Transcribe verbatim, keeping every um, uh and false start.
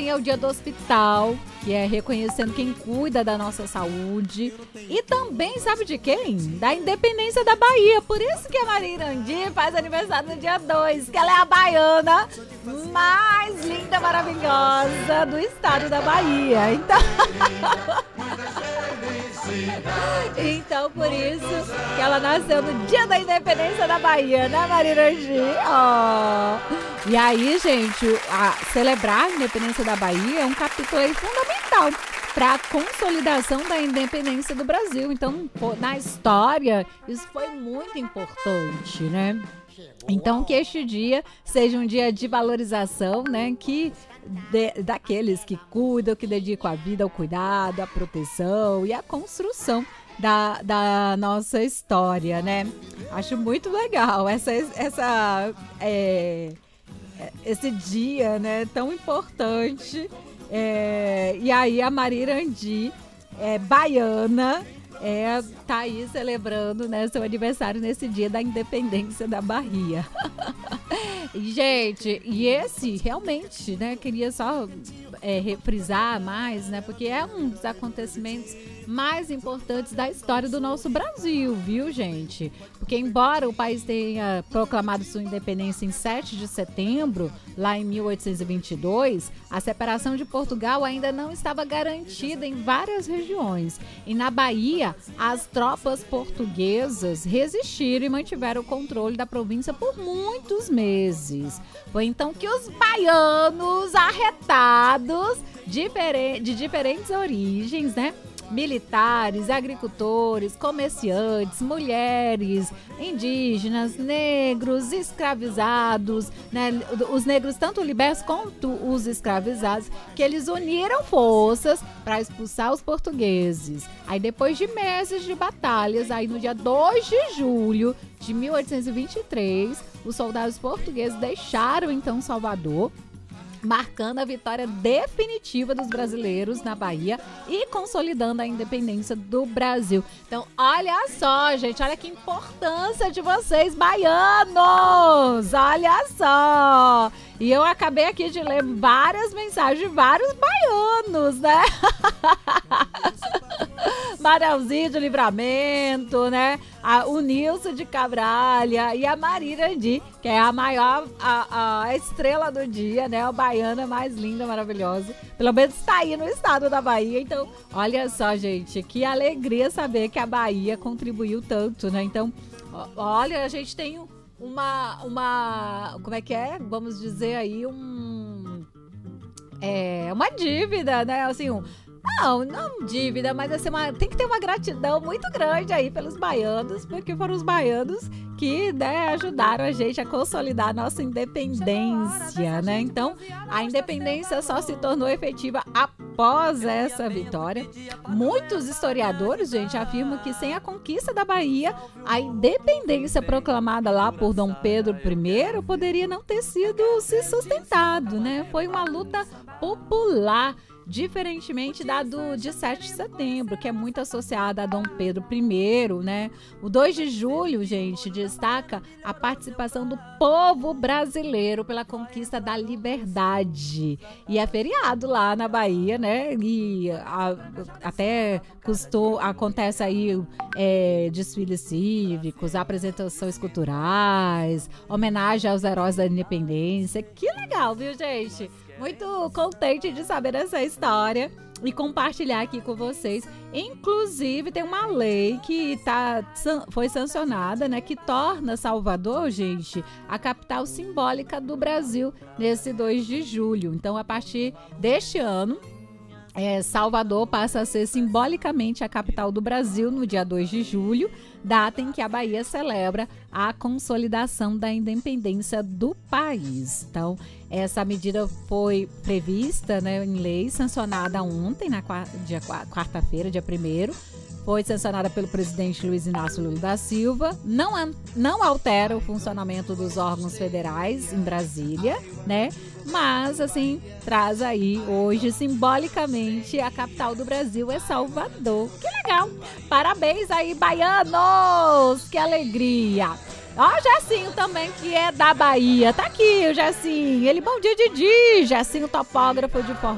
também é o dia do hospital, que é reconhecendo quem cuida da nossa saúde. E também, sabe de quem? Da independência da Bahia. Por isso que a Maria Irandi faz aniversário no dia dois, que ela é a baiana mais linda, maravilhosa do estado da Bahia. Então, então por isso que ela nasceu no dia da independência da Bahia, né, Maria Irandi? Oh. E aí, gente, a, celebrar a independência da Bahia é um capítulo aí fundamental para a consolidação da independência do Brasil. Então, na história, isso foi muito importante, né? Então, que este dia seja um dia de valorização, né? Que de, daqueles que cuidam, que dedicam a vida ao cuidado, à proteção e à construção da, da nossa história, né? Acho muito legal essa, essa, é, esse dia, né? Tão importante. É, e aí a Maria Irandi, é, baiana, é, tá aí celebrando, né, seu aniversário nesse dia da independência da Bahia. E, gente, e esse realmente, né, queria só é, refrisar mais, né, porque é um dos acontecimentos mais importantes da história do nosso Brasil, viu, gente? Porque embora o país tenha proclamado sua independência em sete de setembro, lá em mil oitocentos e vinte e dois, a separação de Portugal ainda não estava garantida em várias regiões. E na Bahia, as tropas portuguesas resistiram e mantiveram o controle da província por muitos meses. Foi então que os baianos arretados, difere- de diferentes origens, né? Militares, agricultores, comerciantes, mulheres, indígenas, negros, escravizados, né? Os negros tanto libertos quanto os escravizados, que eles uniram forças para expulsar os portugueses. Aí depois de meses de batalhas, aí no dia dois de julho de mil oitocentos e vinte e três, os soldados portugueses deixaram então Salvador, marcando a vitória definitiva dos brasileiros na Bahia e consolidando a independência do Brasil. Então, olha só, gente, olha que importância de vocês, baianos! Olha só! E eu acabei aqui de ler várias mensagens de vários baianos, né? Manelzinho de Livramento, né? A, o Nilson de Cabralha e a Maria Irandi, que é a maior, a, a estrela do dia, né? A baiana mais linda, maravilhosa. Pelo menos está aí no estado da Bahia. Então, olha só, gente, que alegria saber que a Bahia contribuiu tanto, né? Então, olha, a gente tem uma, uma, como é que é? Vamos dizer aí, um, é, uma dívida, né? Assim, um, Não, não dívida, mas assim, uma, tem que ter uma gratidão muito grande aí pelos baianos, porque foram os baianos que, né, ajudaram a gente a consolidar a nossa independência, né? Então, a independência só se tornou efetiva após essa vitória. Muitos historiadores, gente, afirmam que sem a conquista da Bahia, a independência proclamada lá por Dom Pedro I poderia não ter sido se sustentado, né? Foi uma luta popular, diferentemente da do de sete de setembro, que é muito associada a Dom Pedro I, né? O dois de julho, gente, destaca a participação do povo brasileiro pela conquista da liberdade. E é feriado lá na Bahia, né? E a, até custou, acontece aí é, desfiles cívicos, apresentações culturais, homenagem aos heróis da independência. Que legal, viu, gente? Muito contente de saber essa história e compartilhar aqui com vocês. Inclusive, tem uma lei que tá, foi sancionada, né, que torna Salvador, gente, a capital simbólica do Brasil nesse dois de julho. Então, a partir deste ano, É, Salvador passa a ser simbolicamente a capital do Brasil no dia dois de julho, data em que a Bahia celebra a consolidação da independência do país. Então, essa medida foi prevista, né, em lei, sancionada ontem, na quarta, dia, quarta-feira, dia primeiro. Foi sancionada pelo presidente Luiz Inácio Lula da Silva, não, não altera o funcionamento dos órgãos federais em Brasília, né? Mas, assim, traz aí, hoje, simbolicamente, a capital do Brasil é Salvador. Que legal! Parabéns aí, baianos! Que alegria! Ó, o Jessinho também, que é da Bahia. Tá aqui o Jessinho. Ele, bom dia, Didi! Jessinho, topógrafo de formato.